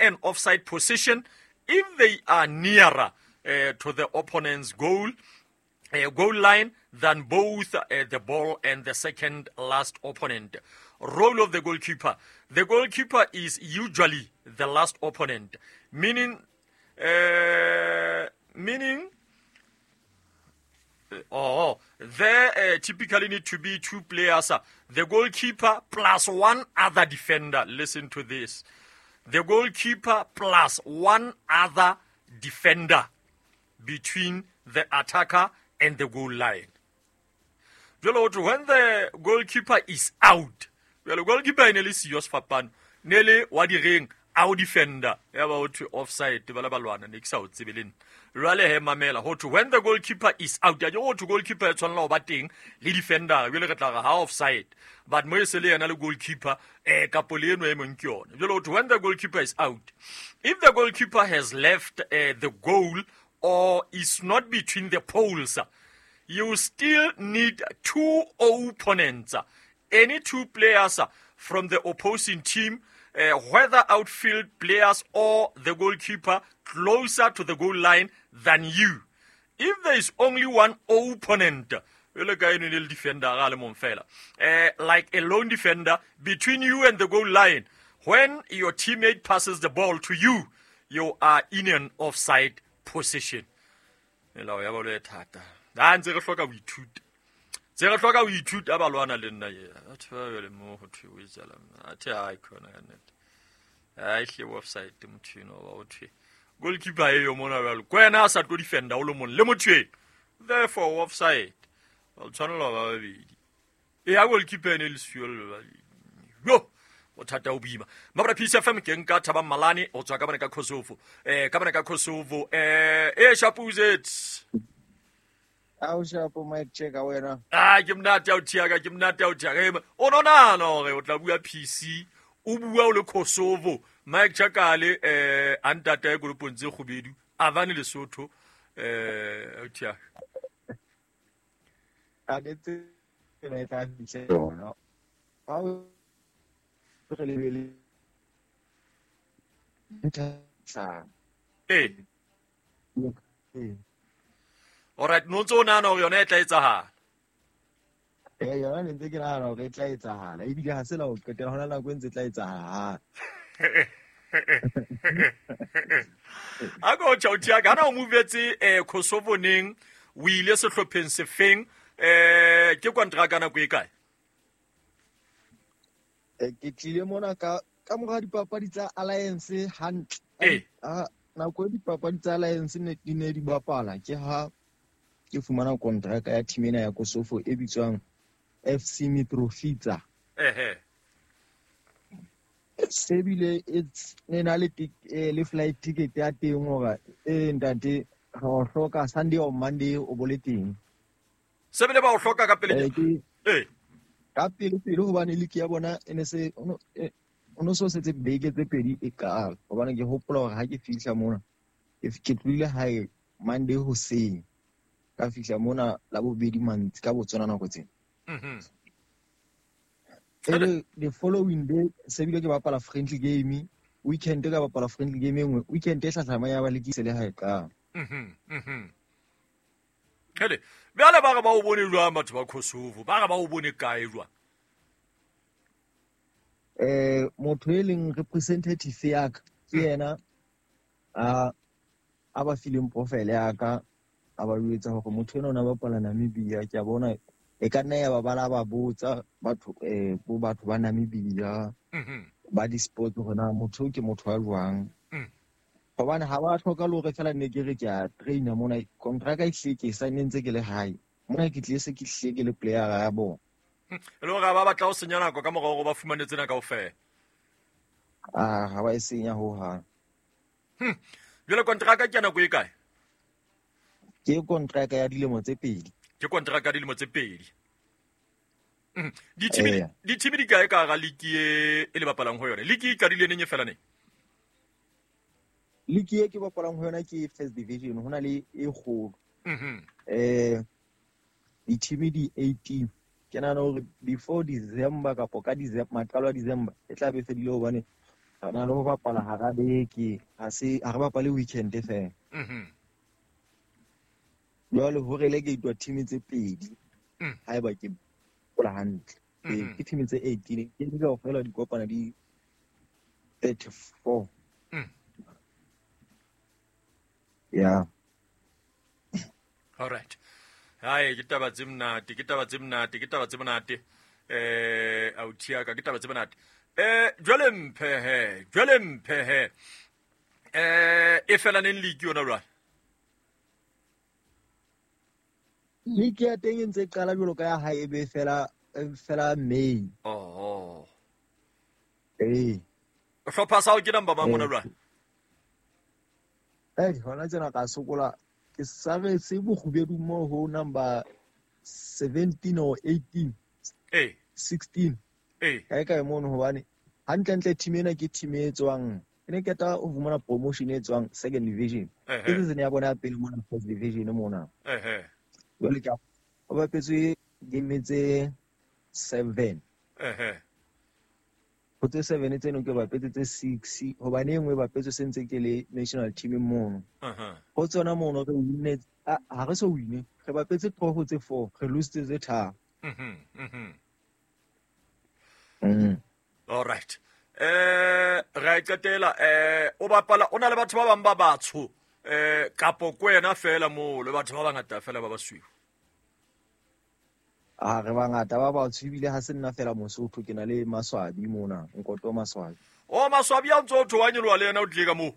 an offside position if they are nearer to the opponent's goal line than both the ball and the second last opponent. Role of the goalkeeper. The goalkeeper is usually the last opponent, meaning there typically need to be two players, the goalkeeper plus one other defender. Listen to this. The goalkeeper plus one other defender between the attacker and the goal line. When the goalkeeper is out, the goalkeeper is nearly serious fapan, nearly what the ring, our defender, about to offside, develop one and next out civilian. Rally Mamela, when the goalkeeper is out, the goalkeeper is on batting, the defender, will get like a half offside. But Moisele and goalkeeper, Capolino Emunkyo. When the goalkeeper is out, if the goalkeeper has left the goal or is not between the poles, you still need two opponents, any two players from the opposing team, whether outfield players or the goalkeeper closer to the goal line than you. If there is only one opponent, like a lone defender between you and the goal line, when your teammate passes the ball to you, you are in an offside position. Goalkeeper yo mona well kwena sa to defender o lo mon le motho therefore offside o tshwanela ba babedi ya goalkeeper ne le siyo yo o thata o bima mabra PCFM ke nka thaba malane o tswa ka bana ka Kosovo ka bana ka Kosovo Shapuzet Au shapo mic check wena ke mnate o tiaga o nona no re o tla bua PC o bua o le Kosovo Mike Chakale antata e grupong tse khubedu avane le Sotho o tia a detse le ta ditse no au re le bele sa alright no tsona no yona e tla etsahala yona ne ntse ke nahana hore e tla etsahala ebile ha se la o qetela hona la kwentse tla etsahala Ako chautia kana o movetse Kosovo neng o ile sehlopheng se feng ke kontraka na go e kae ke tlile mona ka mora dipapadi tsa Alliance hantle na go dipapadi tsa Alliance ne di bapala ke ha ke fumana kontraka ya team ena ya Kosovo e bitswang FC Mitrovica sebile ena le flight ticket ya teng hore ntate ga o hloka Sunday or Monday o boleteng sebile ba o hloka ka pele ka pele hobane le ke ya bona ene se ono so setse beke tse pedi e ka hobane ke hopola hore ha ke fihla mona ke tlile hae Monday hoseng ka fihla mona la bobedi mantsi ka botsona nako tsena the following day sebile ke bapala friendly game weekend ka bapala friendly game engwe weekend e hlahlama ya ba le ke sele hae ka hele bjale ba ga ba o bone jwa batho ba Kosovo ba ga ba o bone kae jwa motho e leng representative ya ka ke yena a ba feeling profile ya ka a ba ruetsa hore motho ena o na bapala Namibia ke a bona e ka nna ya ba bala ba botsa batho ba Namibia ba di sport hona motho ke motho wa jwang hobane ha ba hloka le hore fela ne ke re ke a trainer mona contract e hleke sa nentse ke le hae mona ke tlise ke hleke le player ya bona le ga ba batla o senya nako ka morago ba fumanetse na kaofela ha ba e senya ho ha jole contract ke nako e kae ke contract ya dilemo tse pedi ke contract ya dilemo tse pedi di timi di kae ka ga liki e le bapalang ho yona liki ka dile neng e fela ne liki e ke bapalang ho yona ke first division hona le e kgolo di timi di 18 ke nana hore before December ka poka December matalo a December e tla be fedile hobane re na le go bapala hara beke ha re bapale weekend fela. Jwale ho relegate team tse pedi haeba ke bola hantle. Ke team tse 18 ke di kaofela di kopana di 34. Yeah. All right. Hai ke taba tse mnate autiaka ke taba tse mnate. Jwale mphe e fela neng league yona jwale. League ya teng e ntse qala jwalo ka ya hae be fela May. Oh. Hlopha sa o ke namba mang mona jwale? Hona tsena ka sokola ke sare se bohubedu mo ho number 17 or 18. 16. Kae mono hobane hantle team ena ke team e tswang ene ke ta o fumana promotion e tswang second division. Ke season ya bona ya pele mona first division mona. Jwale ka o bapetswe game tse 7. Ho tse 7 tseno ke bapetse tse 6 hobane engwe bapetse sentse ke le national team mono. Ho tsona mono re winne ha re so winne re bapetse trophy tse 4 re lose tse 3. All right. Ra qetela o bapala ona le batho ba bang ba batsho kapo kwena fela mo le batho ba bangata fela ba basweu. Re bangata ba batsho bile ha se nna fela Mosotho ke na le Maswabi mona Nkoto Maswabi. Maswabi a ntso tho wa nyelwa le yena o tlile ka mo.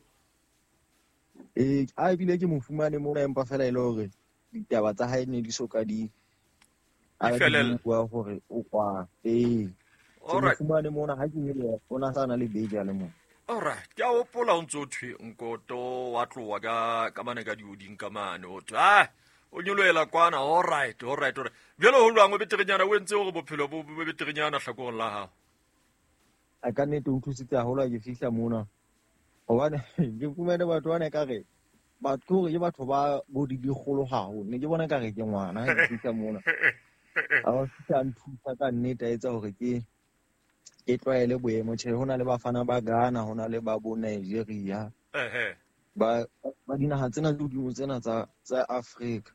A bile ke mo fumane mona empa fela ile hore ditaba tsa hae ne di soka di felela bua hore o kwa Alright. Fumane mona ha ke ile ona sana le beja le mo. Alright, ke a hopola o ntso thwe Nkoto wa tlowa ka mane ka dioding ka mane o thwe o nyoloela kwana. Alright. Bjelo ho lwang o beterenyana o entse hore bophelo bo beterenyana hlakoreng la hao. A ka nne o thusitse haholo ke fihla mona hobane ke fumane batho bana ka re batho ke batho ba bodi di kgolo haholo ne ke bona ka re ke ngwana ha ke fihla mona a ba fihla nthusa ka nnete etsa hore ke tlwaele boemo tjhe hona le bafana ba Ghana hona le ba bo Nigeria ba dinaha tsena tse hodimo tsena tsa Africa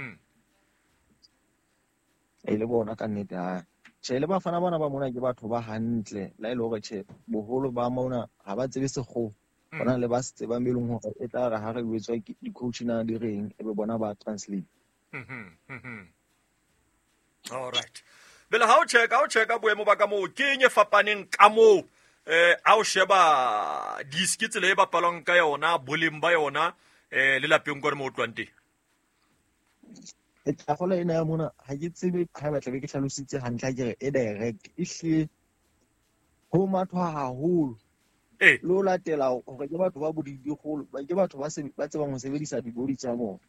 le bona ka nnete tjhe le bafana bana ba mona ke batho ba hantle la ile hore tjhe boholo ba mona ha ba tsebe sekgowa bona le ba se tsebang beleng hore e tla re ha re wetswa di coach na di reng ebe bona ba translate. All right. Bele ha o checka boemo ba ka mo kenye fapaneng ka mo a o sheba diski tsele ba palong ka yona boleng ba yona le lapeng go re mo tlwante. E tla gola ena ya mona ha ke tsebe ha ba tlabe ke hlalositse hantle ke re e direct ihle ho mathwa haholo lo latela hore ke batho ba bodi digolo ba ke batho ba tsebang ho sebedisa dibodi tsa bona.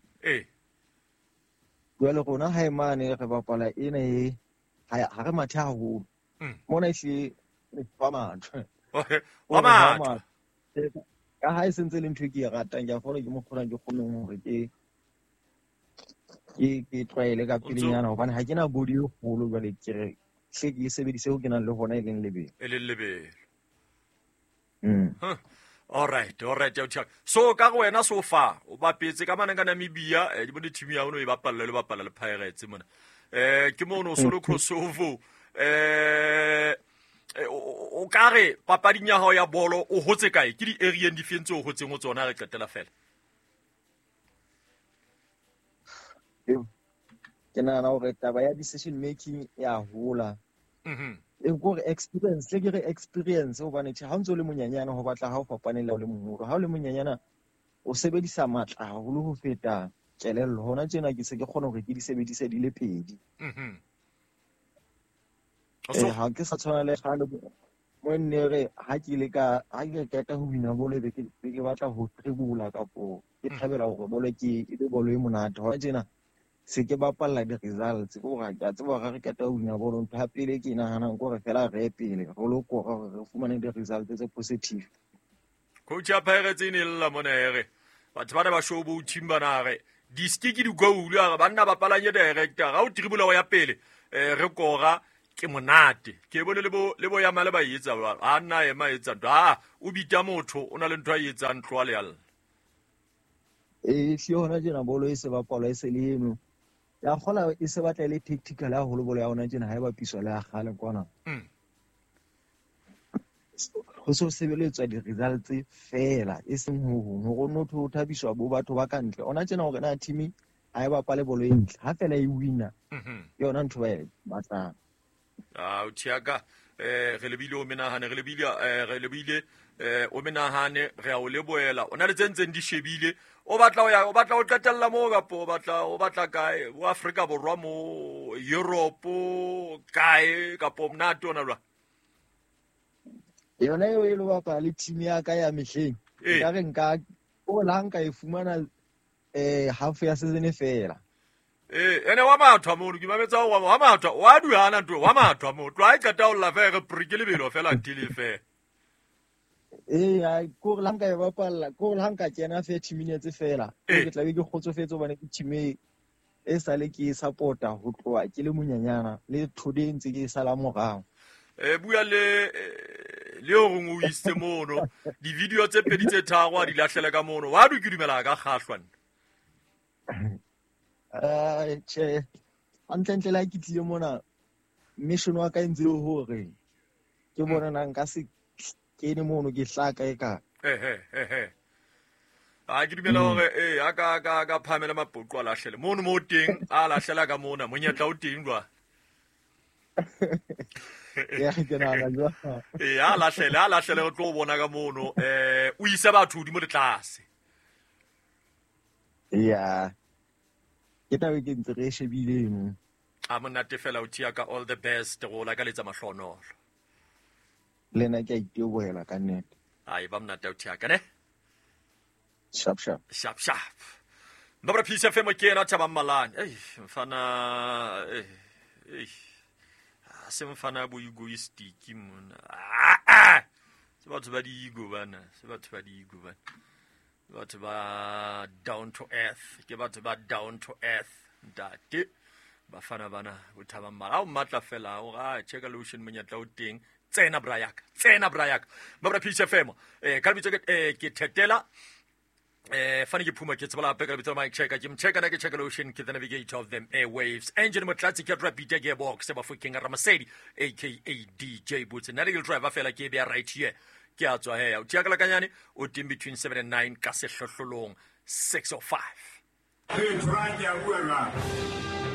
Jwale rona ha e mane re bapala ena ha re mathe haholo mona ihle ba matho wa matho ka ha e sentse le ntho ke e ratang ke a fole ke mo kgonang ke kgoneng hore ke tlwaele ka pelenyana hobane ha ke na body e kgolo jwale ke re hle ke sebedise ho ke nang le hona e leng lebelo. All right so ka go wena so far o bapetse ka maneng ka Namibia di bone team ya ono e bapalla le Pirates mona ke mono solo crossover o kare papading ya hao ya bolo o hotse kae ke di area defense o hotseng o tsona re qetela fela. Ke nahana hore taba ya decision making ya hola e gore experience le ke re experience hobane ha o ntse o le monyanyana ho batla ha o fapanela o le moholo ha o le monyanyana o sebedisa matla haholo ho feta kelello hona tjena ke se ke kgona hore ke di sebedise di le pedi. Ha ke sa tshwana le gale mo nne re ha ke keta ho bina bolo be ke batla ho tribula kapo ke thabela hore bolo ke e bolo e monate hona tjena se ke bapalla di results go ga ke tseba ga re keta ho bina bolo ntho ya pele ke nahana gore fela re pele go lo go re fumane di results tse positive. Coach ya Pirates ne lla monere batho ba ba show bo timba na re di stick di goal ya banna ba palanye director ga o tribula ya pele re kora ke monate ke bone le bo ya male ba etsa a nna ema etsa o bita motho o na le ntho a etsang tloa le alla se hona tjena bolo e se bapalwa e se le eno ya kgola e se batla le tactical ya holo bolo ya hona tjena ha e bapiswa le ya kgale kwana go se sebeletswa di-results fela e seng ho hong go no ho thabiswa bo batho ba ka ntle ona tjena hore na team a e bapale bolo e ntle ha fela e wina yona ntho ba e batlang o thiaka re lebile o menahane o menahane re a o leboela o na le tsentseng di shebile o batla o qetella mo kapo o batla kae o Afrika Borwa mo Europe kae kapo mnate ona lwa yona eo e lo bapala le team ya ka ya mehleng ka re nka o la nka e fumana half ya season fela ene wa mathwa mo ke mametsa wa mathwa wa duana ntwe wa mathwa mo twa e qeta o la fere prikele belo fela ntile fe ai ko la nka e bapala ko la nka kena 30 minutes fela ke tla be ke kgotsofetse bana ke team e sale ke supporta ho tloa ke le monyanyana le thode ntse ke sala morao bua le o go ise mono di video tse pedi tse tharo a di lahlela ka mono wa du ke dumela ka kgahlwana che antle la ke tlile mona mission wa ka ntse hore ke bona nang ka se ke ne mono ke hlaka e ka a ke dumela hore ka phamela mapoqo a lahlele mono mo teng a lahlela ka mona monyetla o teng jwa ya ke nana jwa a lahlele go tlo bona ka mono o isa batho di mo le tlase ya ke tabe ke ntse re shebile eno a monate fela o tia ka all the best go la ka letsa mahlonolo lena ke a iteboela ka nnete ai ba monate o tia ka ne sharp Mbabra Peace FM ke na taba malane mfana se mfana bo egoistic mona se batho ba di ego bana batho ba down to earth ke batho ba down to earth ntate ba fana bana o thaba mara o matla fela o ga cheka lotion monyatla o teng tsena brayak Mbabra Peace FM ka bitso ke thetela funny ke phuma ke tsebala pe ka bitso mic check ke mcheka na ke check lotion ke the navigator of them airwaves engine motlatsi ke rapid gearbox ba fucking Ramasedi aka DJ Boots na le driver fela ke be right here ke a tswa he o tiakala kanyane o tim between 7 and 9 ka sehlohlolong 605 hey try ya bua